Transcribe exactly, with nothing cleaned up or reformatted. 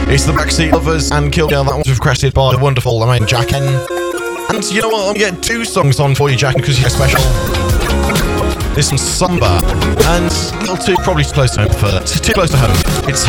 It's the Backseat Lovers and Kill Girl. That was requested by the wonderful, I mean, Jack N. And you know what? I'm going to get two songs on for you, Jack, because you're special. This one's Samba, and little too, probably too close to home for that. Too close to home. It's